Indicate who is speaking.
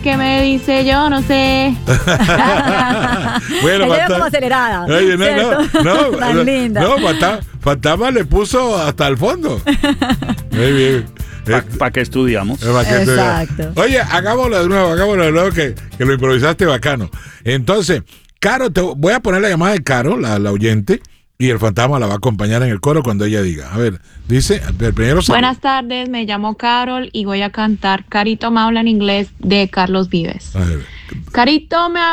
Speaker 1: que me dice yo no sé.
Speaker 2: Bueno,
Speaker 3: Ella era como acelerada.
Speaker 2: Oye, no,
Speaker 3: Tan linda.
Speaker 2: No, Fantasma le puso hasta el fondo. Muy bien.
Speaker 4: ¿Para qué estudiamos?
Speaker 3: Exacto.
Speaker 2: Oye, hagámoslo de nuevo, que lo improvisaste bacano. Entonces, Caro, voy a poner la llamada de Caro, la oyente, y el fantasma la va a acompañar en el coro cuando ella diga. A ver, dice, el primero...
Speaker 1: Buenas tardes, me llamo Carol y voy a cantar Carito me habla en inglés de Carlos Vives.
Speaker 2: A ver.
Speaker 1: Carito me